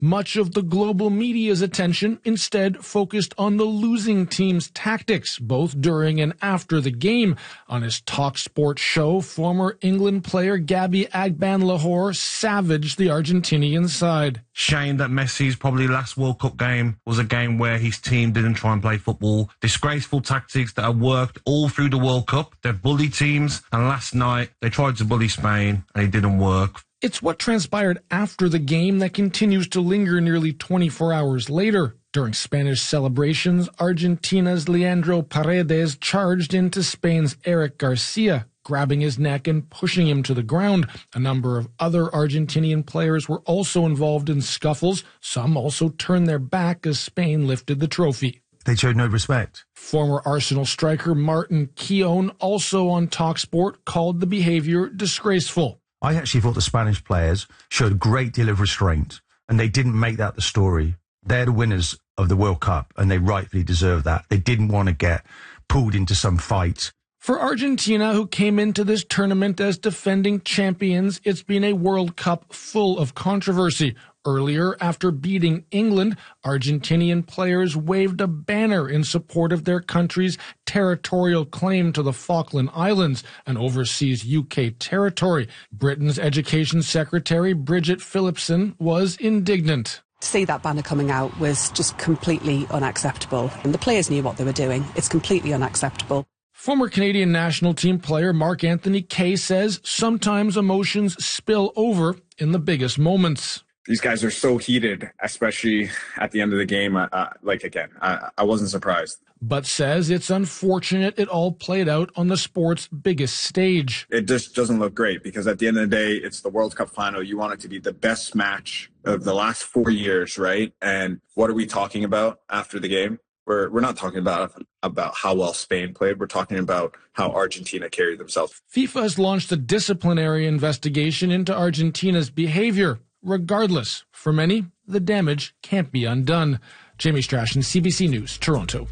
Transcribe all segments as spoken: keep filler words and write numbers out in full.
Much of the global media's attention instead focused on the losing team's tactics, both during and after the game. On his TalkSport show, former England player Gabby Agban-Lahore savaged the Argentinian side. Shame that Messi's probably last World Cup game was a game where his team didn't try and play football. Disgraceful tactics that have worked all through the World Cup. They've bullied teams, and last night they tried to bully Spain, and it didn't work. It's what transpired after the game that continues to linger nearly twenty-four hours later. During Spanish celebrations, Argentina's Leandro Paredes charged into Spain's Eric Garcia, grabbing his neck and pushing him to the ground. A number of other Argentinian players were also involved in scuffles. Some also turned their back as Spain lifted the trophy. They showed no respect. Former Arsenal striker Martin Keown, also on TalkSport, called the behavior disgraceful. I actually thought the Spanish players showed a great deal of restraint, and they didn't make that the story. They're the winners of the World Cup, and they rightfully deserve that. They didn't want to get pulled into some fight. For Argentina, who came into this tournament as defending champions, it's been a World Cup full of controversy. Earlier, after beating England, Argentinian players waved a banner in support of their country's territorial claim to the Falkland Islands, an overseas U K territory. Britain's Education Secretary Bridget Phillipson was indignant. To see that banner coming out was just completely unacceptable. And the players knew what they were doing. It's completely unacceptable. Former Canadian national team player Mark-Anthony Kaye says sometimes emotions spill over in the biggest moments. These guys are so heated, especially at the end of the game. Uh, like, again, I, I wasn't surprised. But says it's unfortunate it all played out on the sport's biggest stage. It just doesn't look great because at the end of the day, it's the World Cup final. You want it to be the best match of the last four years, right? And what are we talking about after the game? We're, we're not talking about, about how well Spain played. We're talking about how Argentina carried themselves. FIFA has launched a disciplinary investigation into Argentina's behavior. Regardless, for many, the damage can't be undone. Jamie Strachan, C B C News, Toronto.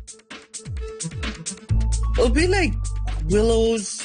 It'll be like willows,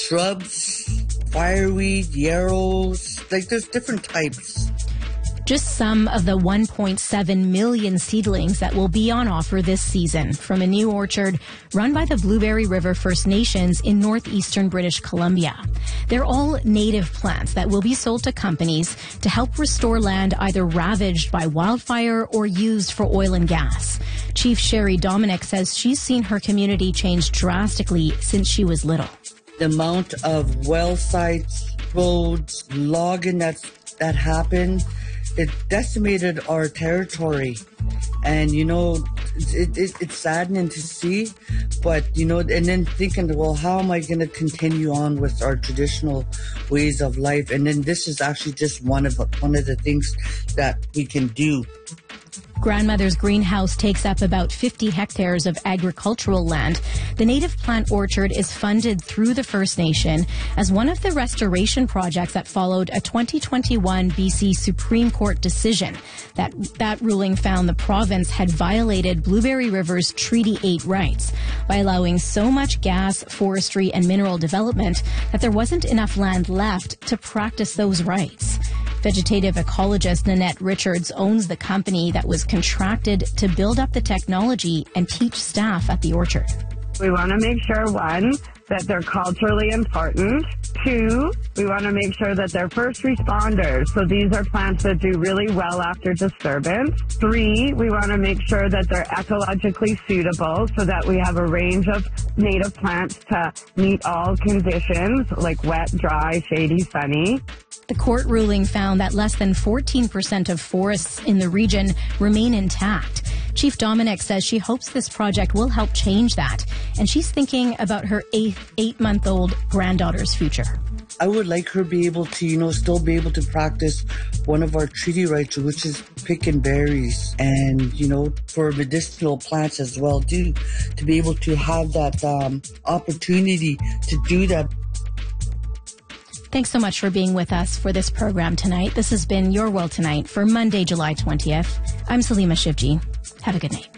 shrubs, fireweed, yarrows. Like there's different types. Just some of the one point seven million seedlings that will be on offer this season from a new orchard run by the Blueberry River First Nations in northeastern British Columbia. They're all native plants that will be sold to companies to help restore land either ravaged by wildfire or used for oil and gas. Chief Sherry Dominic says she's seen her community change drastically since she was little. The amount of well sites, roads, logging that's, that happened, it decimated our territory. And, you know, it, it, it's saddening to see, but, you know, and then thinking, well, how am I going to continue on with our traditional ways of life? And then this is actually just one of, one of the things that we can do. Grandmother's greenhouse takes up about fifty hectares of agricultural land. The native plant orchard is funded through the First Nation as one of the restoration projects that followed a twenty twenty-one B C Supreme Court decision. That, that ruling found the province had violated Blueberry River's Treaty eight rights by allowing so much gas, forestry, and mineral development that there wasn't enough land left to practice those rights. Vegetative ecologist Nanette Richards owns the company that was contracted to build up the technology and teach staff at the orchard. We want to make sure, one, that they're culturally important. Two, we want to make sure that they're first responders. So these are plants that do really well after disturbance. Three, we want to make sure that they're ecologically suitable so that we have a range of native plants to meet all conditions like wet, dry, shady, sunny. The court ruling found that less than fourteen percent of forests in the region remain intact. Chief Dominic says she hopes this project will help change that, and she's thinking about her eight, eight-month-old granddaughter's future. I would like her to be able to, you know, still be able to practice one of our treaty rights, which is picking berries, and, you know, for medicinal plants as well, too, to be able to have that um, opportunity to do that. Thanks so much for being with us for this program tonight. This has been Your World Tonight for Monday, July twentieth. I'm Salima Shivji. Have a good night.